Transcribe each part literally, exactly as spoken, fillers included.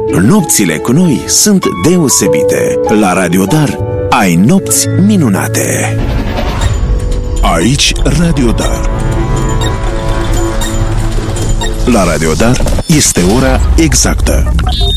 Nopțile cu noi sunt deosebite. La Radio Dar ai nopți minunate. Aici Radio Dar. La Radio Dar este ora exactă.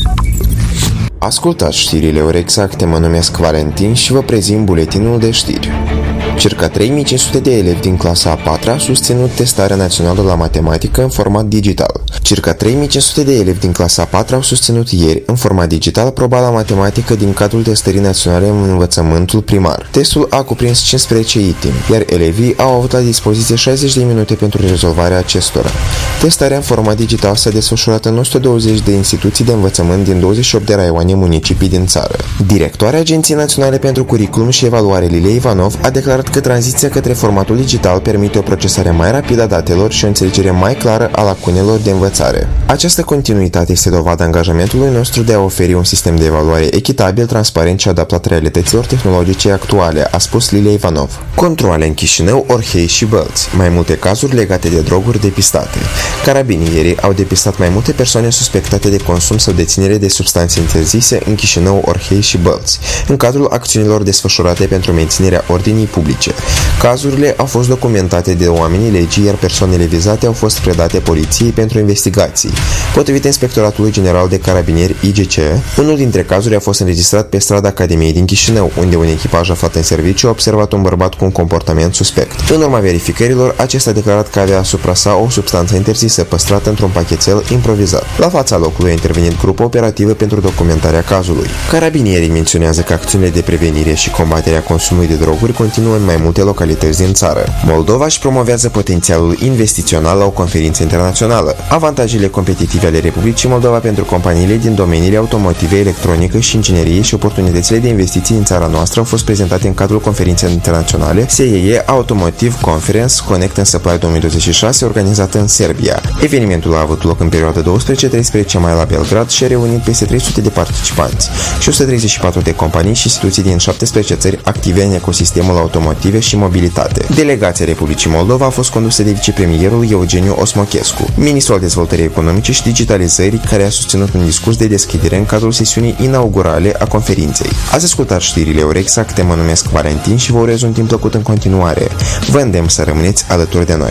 Ascultați știrile ore exacte, mă numesc Valentin și vă prezint buletinul de știri. Circa trei mii cinci sute de elevi din clasa a patra au susținut testarea națională la matematică în format digital. Circa trei mii cinci sute de elevi din clasa a patra au susținut ieri, în format digital, proba la matematică din cadrul testării naționale în învățământul primar. Testul a cuprins cincisprezece itemi, iar elevii au avut la dispoziție șaizeci de minute pentru rezolvarea acestora. Testarea în format digital s-a desfășurat în o sută douăzeci de instituții de învățământ din douăzeci și opt de raioane municipii din țară. Directoarea Agenției Naționale pentru Curiculum și Evaluare, Lilia Ivanov, a declarat că tranziția către formatul digital permite o procesare mai rapidă a datelor și o înțelegere mai clară a lacunelor de învățare. Această continuitate este dovada angajamentului nostru de a oferi un sistem de evaluare echitabil, transparent și adaptat realităților tehnologice actuale, a spus Lilia Ivanov. Controale în Chișinău, Orhei și Bălți. Mai multe cazuri legate de droguri depistate. Carabinierii au depistat mai multe persoane suspectate de consum sau deținere de substanțe interzise în Chișinău, Orhei și Bălți, în cadrul acțiunilor desfășurate pentru menținerea ordinii publice. Cazurile au fost documentate de oamenii legii, iar persoanele vizate au fost predate poliției pentru investigații. Potrivit Inspectoratului General de Carabinieri I G C, unul dintre cazuri a fost înregistrat pe strada Academiei din Chișinău, unde un echipaj aflat în serviciu a observat un bărbat cu un comportament suspect. În urma verificărilor, acesta a declarat că avea asupra sa o substanță interzisă păstrată într-un pachetel improvizat. La fața locului a intervenit grupul operativă pentru documentarea cazului. Carabinierii menționează că acțiunile de prevenire și combaterea consumului de droguri continuă în mai multe localități din țară. Moldova își promovează potențialul investițional la o conferință internațională. Avantajele competitive ale Republicii Moldova pentru companiile din domeniile automotive, electronică și inginerie și oportunitățile de investiții în țara noastră au fost prezentate în cadrul conferinței internaționale S E E Automotive Conference Connect and Supply două mii douăzeci și șase, organizată în Serbia. Evenimentul a avut loc în perioada douăsprezece-treisprezece mai la Belgrad și a reunit peste trei sute de participanți și o sută treizeci și patru de companii și instituții din șaptesprezece țări active în ecosistemul automotive și mobilitate. Delegația Republicii Moldova a fost condusă de vicepremierul Eugeniu Osmochescu, ministrul dezvoltării economice și digitalizării, care a susținut un discurs de deschidere în cadrul sesiunii inaugurale a conferinței. Ați ascultat știrile ore exacte, mă numesc Valentin și vă urez un timp plăcut în continuare. Vă îndemn să rămâneți alături de noi.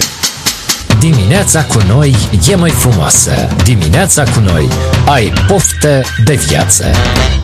Dimineața cu noi e mai frumoasă. Dimineața cu noi ai poftă de viață.